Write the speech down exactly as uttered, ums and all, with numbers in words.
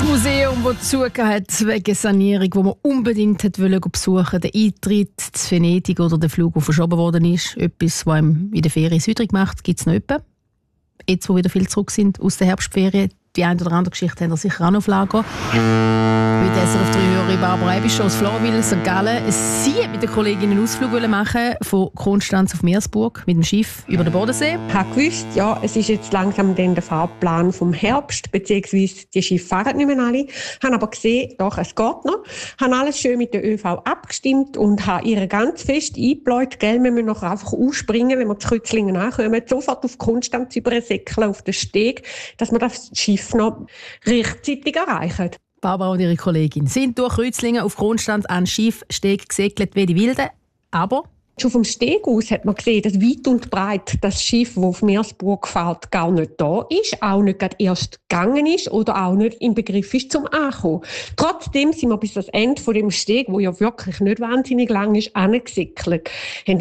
Das Museum, das zugegeben hat wegen Sanierung, das man unbedingt hat wollen besuchen, der Eintritt zu Venedig oder der Flug, der verschoben worden ist, etwas, was einem in der Ferien südrig macht, gibt es noch etwas. Jetzt, wo wieder viele zurück sind aus der Herbstferien, die eine oder andere Geschichte haben wir sicher auch noch auf Lager. Heute S R F drei höre Barbara Ebisch aus Florwil, Sankt Gallen. Sie hat mit den Kolleginnen einen Ausflug machen von Konstanz auf Meersburg mit dem Schiff über den Bodensee. Ich habe gewusst, ja, es ist jetzt langsam dann der Fahrplan vom Herbst, beziehungsweise die Schiffe fahren nicht mehr alle. Ich habe aber gesehen, doch, es geht noch. Ich habe alles schön mit der ÖV abgestimmt und habe ihr ganz fest eingebläut, gell, wir müssen noch einfach ausspringen, wenn wir zu Kreuzlingen ankommen, sofort auf Konstanz übersäckeln, auf den Steg, dass wir das Schiff noch rechtzeitig erreichen. Barbara und ihre Kollegin sind durch Kreuzlingen auf Konstanz an Schiffsteg gesegelt wie die Wilden, aber schon vom Steg aus hat man gesehen, dass weit und breit das Schiff, das auf Meersburg fährt, gar nicht da ist, auch nicht gerade erst gegangen ist oder auch nicht im Begriff ist zum Ankommen. Trotzdem sind wir bis das Ende von dem Steg, wo ja wirklich nicht wahnsinnig lang ist, angesegelt.